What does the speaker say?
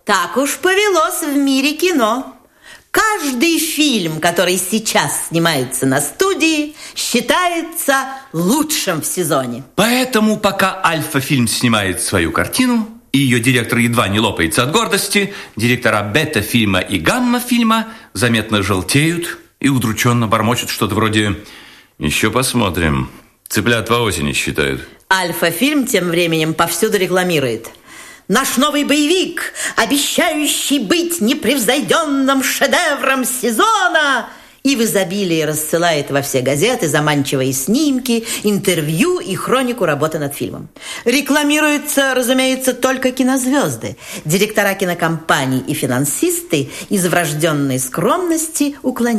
Так уж повелось в мире кино. Каждый фильм, который сейчас снимается на студии, считается лучшим в сезоне. Поэтому, пока Альфа-фильм снимает свою картину, и ее директор едва не лопается от гордости, директора Бета-фильма и Гамма-фильма заметно желтеют и удрученно бормочут что-то вроде «Еще посмотрим». Цыплят по осени считают. Альфа-фильм тем временем повсюду рекламирует. Наш новый боевик, обещающий быть непревзойденным шедевром сезона, и в изобилии рассылает во все газеты заманчивые снимки, интервью и хронику работы над фильмом. Рекламируются, разумеется, только кинозвезды. Директора кинокомпаний и финансисты из врожденной скромности уклоняются